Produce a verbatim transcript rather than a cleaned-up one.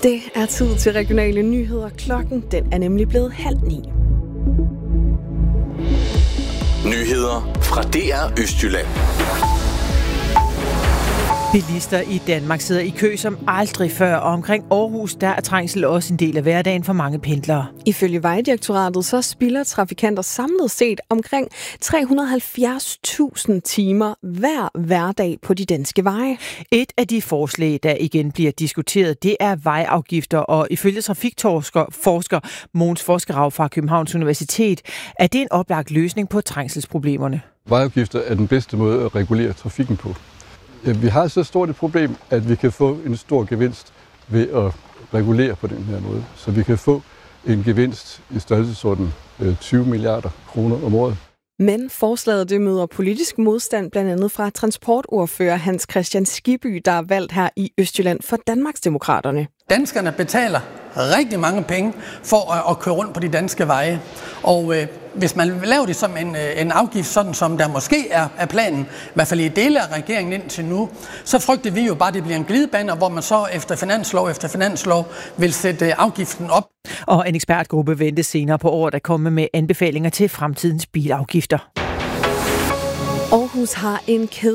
Det er tid til regionale nyheder. Klokken den er nemlig blevet halv ni. Nyheder fra D R Østjylland. Bilister i Danmark sidder i kø som aldrig før, og omkring Aarhus der er trængsel også en del af hverdagen for mange pendlere. Ifølge Vejdirektoratet så spilder trafikanter samlet set omkring tre hundrede og halvfjerds tusind timer hver hverdag på de danske veje. Et af de forslag, der igen bliver diskuteret, det er vejafgifter, og ifølge trafikforsker forsker Mogens Forskerau fra Københavns Universitet, er det en oplagt løsning på trængselsproblemerne. Vejafgifter er den bedste måde at regulere trafikken på. Vi har så stort et problem, at vi kan få en stor gevinst ved at regulere på den her måde. Så vi kan få en gevinst i størrelsesorden tyve milliarder kroner om året. Men forslaget det møder politisk modstand, blandt andet fra transportordfører Hans Kristian Skibby, der er valgt her i Østjylland for Danmarksdemokraterne. Danskerne betaler rigtig mange penge for at, at køre rundt på de danske veje. Og øh, hvis man laver det som en, en afgift, sådan som der måske er, er planen, i hvert fald i dele af regeringen indtil nu, så frygter vi jo bare, at det bliver en glidebane, hvor man så efter finanslov efter finanslov vil sætte afgiften op. Og en ekspertgruppe ventes senere på året at komme med anbefalinger til fremtidens bilafgifter. Aarhus har en kæde